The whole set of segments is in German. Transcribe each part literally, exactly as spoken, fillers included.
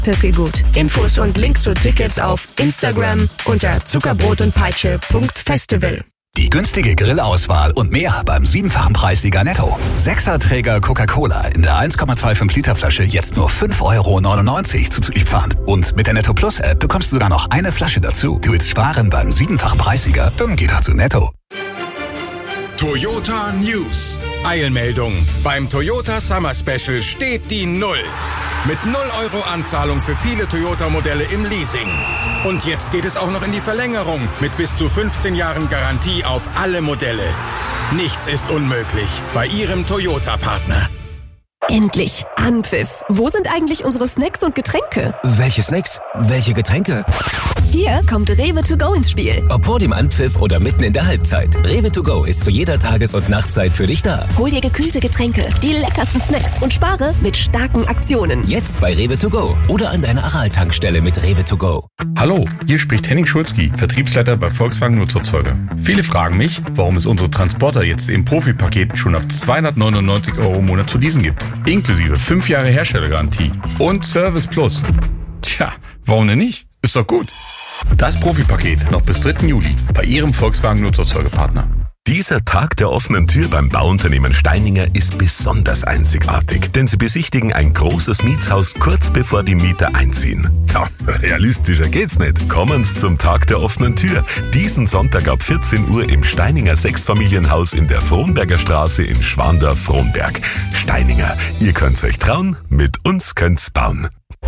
Pökelgut. Infos und Link zu Tickets auf Instagram unter zuckerbrot und peitsche punkt festival. Die günstige Grillauswahl und mehr beim siebenfachen Preissieger Netto. Sechserträger Coca-Cola in der eins Komma fünfundzwanzig Liter Flasche jetzt nur fünf Euro neunundneunzig zuzüglich Pfand. Und mit der Netto Plus App bekommst du sogar noch eine Flasche dazu. Du willst sparen beim siebenfachen Preissieger? Dann geh doch zu Netto. Toyota News. Eilmeldung. Beim Toyota Summer Special steht die Null. Mit null Euro Anzahlung für viele Toyota-Modelle im Leasing. Und jetzt geht es auch noch in die Verlängerung mit bis zu fünfzehn Jahren Garantie auf alle Modelle. Nichts ist unmöglich bei Ihrem Toyota-Partner. Endlich! Anpfiff! Wo sind eigentlich unsere Snacks und Getränke? Welche Snacks? Welche Getränke? Hier kommt Rewe to go ins Spiel. Ob vor dem Anpfiff oder mitten in der Halbzeit. Rewe to go ist zu jeder Tages- und Nachtzeit für dich da. Hol dir gekühlte Getränke, die leckersten Snacks und spare mit starken Aktionen. Jetzt bei Rewe to go oder an deiner Aral-Tankstelle mit Rewe to go. Hallo, hier spricht Henning Schulzki, Vertriebsleiter bei Volkswagen Nutzerzeuger. Viele fragen mich, warum es unsere Transporter jetzt im Profipaket schon ab zweihundertneunundneunzig Euro im Monat zu leasen gibt. Inklusive fünf Jahre Herstellergarantie und Service Plus. Tja, warum denn nicht? Ist doch gut. Das Profipaket noch bis dritten Juli bei Ihrem Volkswagen Nutzerzeugerpartner. Dieser Tag der offenen Tür beim Bauunternehmen Steininger ist besonders einzigartig, denn sie besichtigen ein großes Mietshaus kurz bevor die Mieter einziehen. Ja, realistischer geht's nicht. Kommen Sie zum Tag der offenen Tür. Diesen Sonntag ab vierzehn Uhr im Steininger Sechsfamilienhaus in der Frohnberger Straße in Schwandorf-Frohnberg. Steininger, ihr könnt's euch trauen, mit uns könnt's bauen.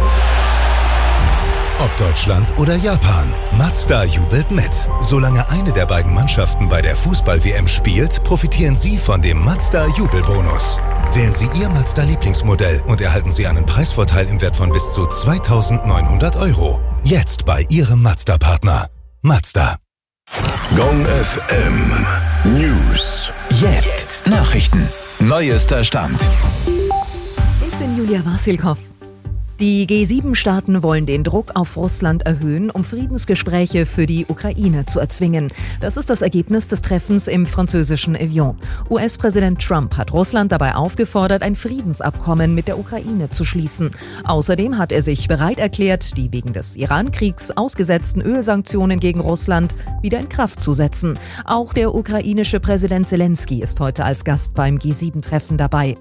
Ob Deutschland oder Japan, Mazda jubelt mit. Solange eine der beiden Mannschaften bei der Fußball-W M spielt, profitieren Sie von dem Mazda-Jubelbonus. Wählen Sie Ihr Mazda-Lieblingsmodell und erhalten Sie einen Preisvorteil im Wert von bis zu zweitausendneunhundert Euro. Jetzt bei Ihrem Mazda-Partner. Mazda. Gong F M News. Jetzt Nachrichten. Neuester Stand. Ich bin Julia Wasilkow. Die G sieben Staaten wollen den Druck auf Russland erhöhen, um Friedensgespräche für die Ukraine zu erzwingen. Das ist das Ergebnis des Treffens im französischen Evian. U S-Präsident Trump hat Russland dabei aufgefordert, ein Friedensabkommen mit der Ukraine zu schließen. Außerdem hat er sich bereit erklärt, die wegen des Iran-Kriegs ausgesetzten Ölsanktionen gegen Russland wieder in Kraft zu setzen. Auch der ukrainische Präsident Zelensky ist heute als Gast beim G sieben Treffen dabei.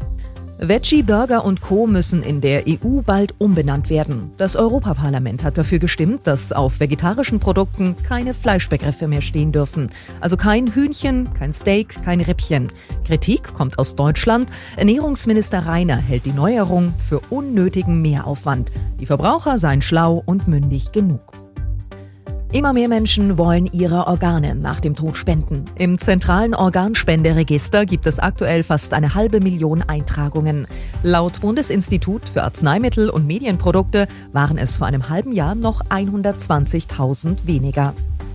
Veggie Burger und Co. müssen in der E U bald umbenannt werden. Das Europaparlament hat dafür gestimmt, dass auf vegetarischen Produkten keine Fleischbegriffe mehr stehen dürfen. Also kein Hühnchen, kein Steak, kein Rippchen. Kritik kommt aus Deutschland. Ernährungsminister Reiner hält die Neuerung für unnötigen Mehraufwand. Die Verbraucher seien schlau und mündig genug. Immer mehr Menschen wollen ihre Organe nach dem Tod spenden. Im zentralen Organspenderegister gibt es aktuell fast eine halbe Million Eintragungen. Laut Bundesinstitut für Arzneimittel und Medienprodukte waren es vor einem halben Jahr noch hundertzwanzigtausend weniger.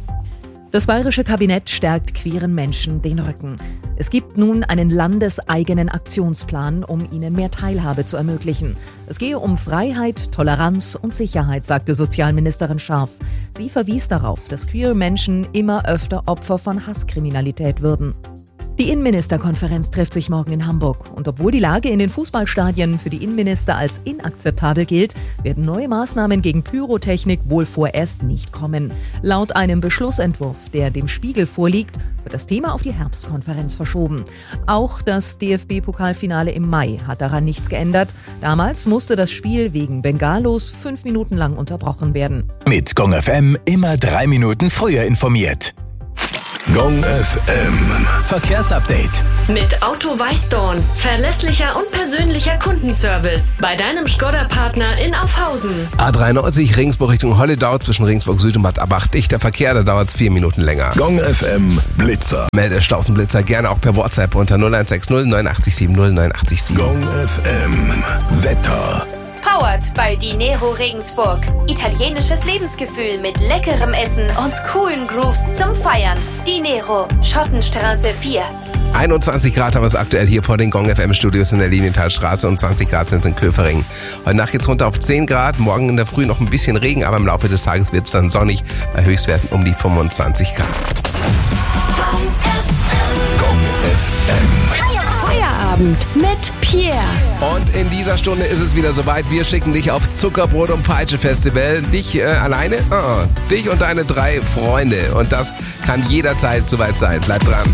Das bayerische Kabinett stärkt queeren Menschen den Rücken. Es gibt nun einen landeseigenen Aktionsplan, um ihnen mehr Teilhabe zu ermöglichen. Es gehe um Freiheit, Toleranz und Sicherheit, sagte Sozialministerin Scharf. Sie verwies darauf, dass queere Menschen immer öfter Opfer von Hasskriminalität würden. Die Innenministerkonferenz trifft sich morgen in Hamburg. Und obwohl die Lage in den Fußballstadien für die Innenminister als inakzeptabel gilt, werden neue Maßnahmen gegen Pyrotechnik wohl vorerst nicht kommen. Laut einem Beschlussentwurf, der dem Spiegel vorliegt, wird das Thema auf die Herbstkonferenz verschoben. Auch das D F B-Pokalfinale im Mai hat daran nichts geändert. Damals musste das Spiel wegen Bengalos fünf Minuten lang unterbrochen werden. Mit Gong F M immer drei Minuten früher informiert. Gong F M Verkehrsupdate. Mit Auto Weißdorn. Verlässlicher und persönlicher Kundenservice. Bei deinem Skoda-Partner in Aufhausen. A dreiundneunzig Regensburg Richtung Holledau zwischen Regensburg Süd und Bad Abach. Dichter Verkehr, da dauert es vier Minuten länger. Gong F M Blitzer. Melde Stausenblitzer gerne auch per WhatsApp unter null eins sechs null neun acht sieben null neun acht sieben. Gong F M Wetter. Powered bei Dinero Regensburg. Italienisches Lebensgefühl mit leckerem Essen und coolen Grooves zum Feiern. Dinero, Schottenstraße vier. einundzwanzig Grad haben wir es aktuell hier vor den Gong F M Studios in der Linientalstraße und zwanzig Grad sind es in Köfering. Heute Nacht geht's runter auf zehn Grad, morgen in der Früh noch ein bisschen Regen, aber im Laufe des Tages wird es dann sonnig, bei Höchstwerten um die fünfundzwanzig Grad. Gong F M. Feierabend. Feierabend mit Pierre. Und in dieser Stunde ist es wieder soweit. Wir schicken dich aufs Zuckerbrot- und Peitsche-Festival. Dich äh, alleine? Uh-uh. Dich und deine drei Freunde. Und das kann jederzeit soweit sein. Bleib dran.